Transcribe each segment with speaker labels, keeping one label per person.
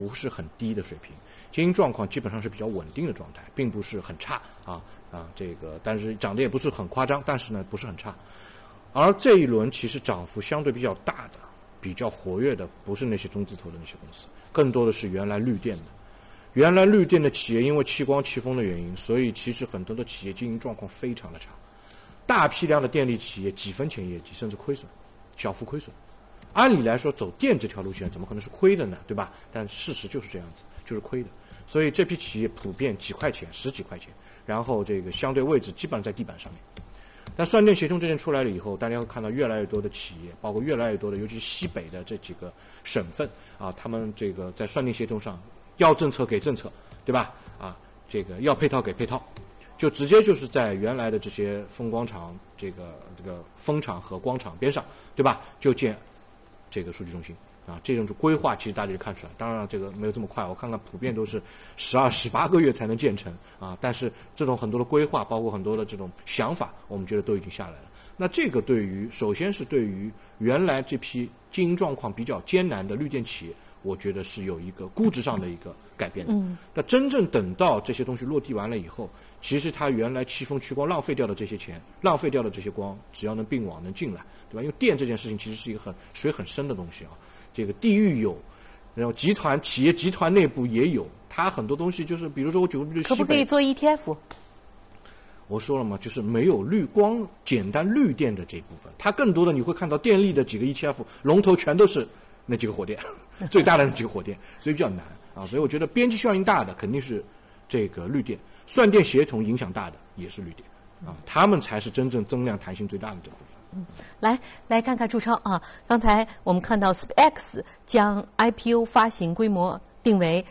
Speaker 1: 不是很低的水平，经营状况基本上是比较稳定的状态，并不是很差但是涨得也不是很夸张，但是呢不是很差。而这一轮其实涨幅相对比较大的、比较活跃的，不是那些中字头的那些公司，更多的是原来绿电的。原来绿电的企业因为气光气风的原因，所以其实很多的企业经营状况非常的差，大批量的电力企业几分钱业绩，甚至亏损，小幅亏损。按理来说走电这条路线怎么可能是亏的呢，对吧？但事实就是这样子，就是亏的。所以这批企业普遍几块钱、十几块钱，然后这个相对位置基本上在地板上面。但算电协同这件出来了以后，大家会看到越来越多的企业，包括越来越多的，尤其是西北的这几个省份他们这个在算电协同上要政策给政策，对吧？这个要配套给配套，就直接就是在原来的这些风光场、这个风场和光场边上，对吧？就建这个数据中心这种规划其实大家就看出来。当然这个没有这么快，我看看普遍都是12、18个月才能建成但是这种很多的规划，包括很多的这种想法，我们觉得都已经下来了。那这个首先是对于原来这批经营状况比较艰难的绿电企业，我觉得是有一个估值上的一个改变的。那真正等到这些东西落地完了以后，其实它原来气风去光浪费掉的这些钱，浪费掉的这些光，只要能并网能进来，对吧？因为电这件事情其实是一个水很深的东西这个地域有，然后企业集团内部也有，它很多东西就是，比如说我举个例子，
Speaker 2: 可不可以做 ETF？
Speaker 1: 我说了嘛，就是没有光简单绿电的这一部分，它更多的你会看到电力的几个 ETF 龙头全都是那几个火电，最大的那几个火电，所以比较难所以我觉得边际效应大的肯定是这个绿电，算电协同影响大的也是绿电他们才是真正增量弹性最大的这部分。
Speaker 2: 来看看注超刚才我们看到 SpaceX 将 IPO 发行规模定为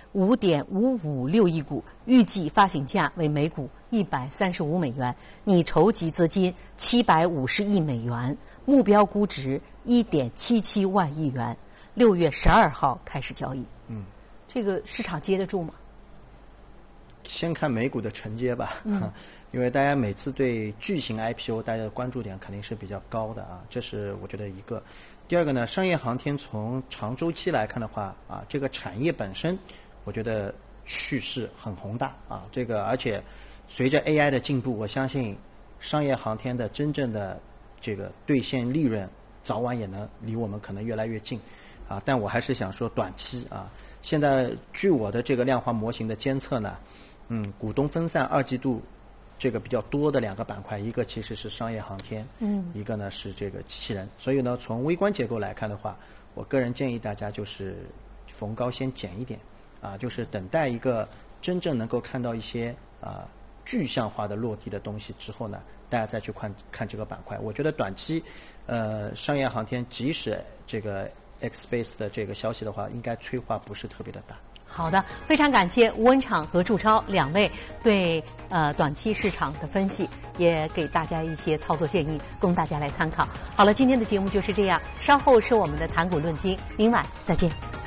Speaker 2: 5.556亿股，预计发行价为每股135美元，拟筹集资金750亿美元，目标估值1.77万亿元，6月12号开始交易。这个市场接得住吗？
Speaker 3: 先看美股的承接吧。因为大家每次对巨型 IPO 大家的关注点肯定是比较高的这是我觉得一个。第二个呢，商业航天从长周期来看的话这个产业本身我觉得趋势很宏大这个而且随着 AI 的进步，我相信商业航天的真正的这个兑现利润早晚也能离我们可能越来越近但我还是想说短期现在据我的这个量化模型的监测呢股东分散二季度这个比较多的两个板块，一个其实是商业航天一个呢是这个机器人。所以呢从微观结构来看的话，我个人建议大家就是逢高先减一点就是等待一个真正能够看到一些具象化的落地的东西之后呢，大家再去看这个板块。我觉得短期商业航天即使这个 X-Space 的这个消息的话，应该催化不是特别的大。
Speaker 2: 好的，非常感谢吴文敞和祝超两位对短期市场的分析，也给大家一些操作建议，供大家来参考。好了，今天的节目就是这样，稍后是我们的谈股论金，明晚再见。